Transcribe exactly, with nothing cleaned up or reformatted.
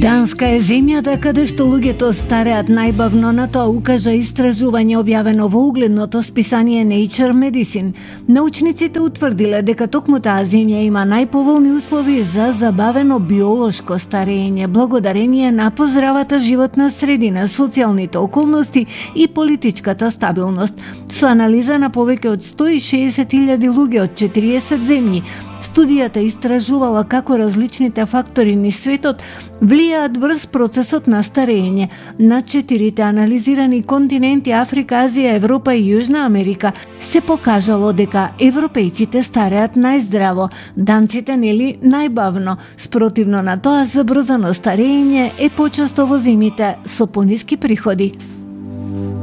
Данска е земјата каде што луѓето стареат најбавно, на тоа укажа истражување објавено во угледното списание Nature Medicine. Научниците утврдиле дека токму таа земја има најповолни услови за забавено биолошко старење, благодарение на поздравата животна средина, социјалните околности и политичката стабилност. Со анализа на повеќе од сто и шеесет илјади луѓе од четириесет земји, студијата истражувала како различните фактори низ светот влијаат врз процесот на старење на четирите анализирани континенти Африка, Азија, Европа и Јужна Америка. Се покажало дека европејците стареат најздраво, данците нели најбавно. Спротивно на тоа, забрзано старење е почесто во земјите со пониски приходи.